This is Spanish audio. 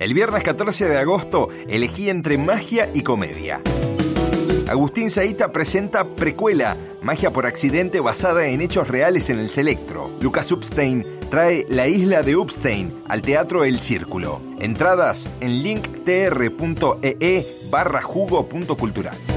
El viernes 14 de agosto elegí entre magia y comedia. Agustín Zaita presenta Precuela, magia por accidente basada en hechos reales en el Selectro. Lucas Upstein trae La isla de Upstein al Teatro El Círculo. Entradas en linktr.ee/jugo.cultural.